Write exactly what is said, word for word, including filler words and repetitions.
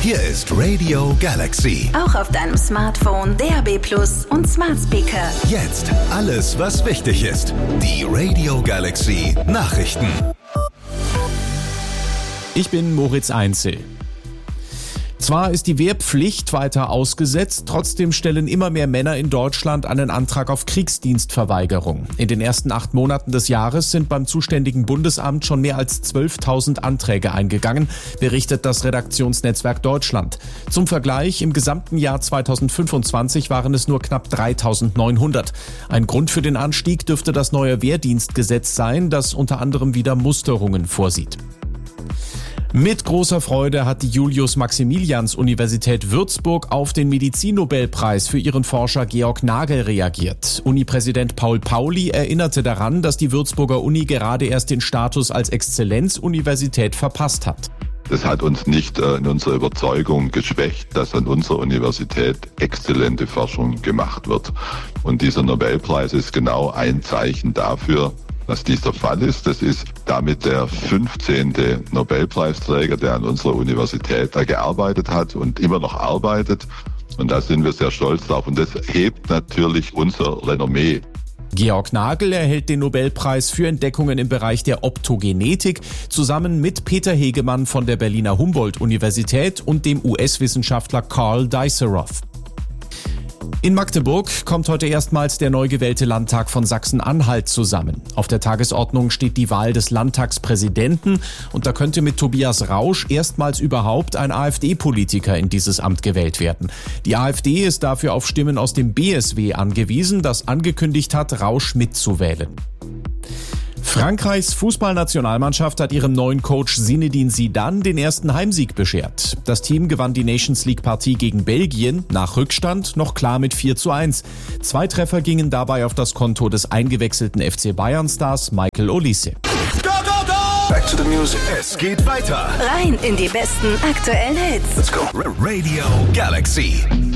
Hier ist Radio Galaxy. Auch auf deinem Smartphone, D A B Plus und Smart Speaker. Jetzt alles, was wichtig ist. Die Radio Galaxy Nachrichten. Ich bin Moritz Einzel. Zwar ist die Wehrpflicht weiter ausgesetzt, trotzdem stellen immer mehr Männer in Deutschland einen Antrag auf Kriegsdienstverweigerung. In den ersten acht Monaten des Jahres sind beim zuständigen Bundesamt schon mehr als zwölftausend Anträge eingegangen, berichtet das Redaktionsnetzwerk Deutschland. Zum Vergleich, im gesamten Jahr zweitausendfünfundzwanzig waren es nur knapp dreitausendneunhundert. Ein Grund für den Anstieg dürfte das neue Wehrdienstgesetz sein, das unter anderem wieder Musterungen vorsieht. Mit großer Freude hat die Julius-Maximilians-Universität Würzburg auf den Medizinnobelpreis für ihren Forscher Georg Nagel reagiert. Uni-Präsident Paul Pauli erinnerte daran, dass die Würzburger Uni gerade erst den Status als Exzellenzuniversität verpasst hat. Das hat uns nicht äh, in unserer Überzeugung geschwächt, dass an unserer Universität exzellente Forschung gemacht wird. Und dieser Nobelpreis ist genau ein Zeichen dafür, was dieser Fall ist. Das ist damit der fünfzehnte Nobelpreisträger, der an unserer Universität da gearbeitet hat und immer noch arbeitet. Und da sind wir sehr stolz drauf. Und das hebt natürlich unser Renommee. Georg Nagel erhält den Nobelpreis für Entdeckungen im Bereich der Optogenetik zusammen mit Peter Hegemann von der Berliner Humboldt-Universität und dem U S-Wissenschaftler Carl Diceroth. In Magdeburg kommt heute erstmals der neu gewählte Landtag von Sachsen-Anhalt zusammen. Auf der Tagesordnung steht die Wahl des Landtagspräsidenten und da könnte mit Tobias Rausch erstmals überhaupt ein AfD-Politiker in dieses Amt gewählt werden. Die AfD ist dafür auf Stimmen aus dem B S W angewiesen, das angekündigt hat, Rausch mitzuwählen. Frankreichs Fußballnationalmannschaft hat ihrem neuen Coach Zinedine Zidane den ersten Heimsieg beschert. Das Team gewann die Nations League-Partie gegen Belgien nach Rückstand noch klar mit vier zu eins. Zwei Treffer gingen dabei auf das Konto des eingewechselten F C Bayern-Stars Michael Olise. Go, go, go! Back to the music. Es geht weiter. Rein in die besten aktuellen Hits. Let's go. Radio Galaxy.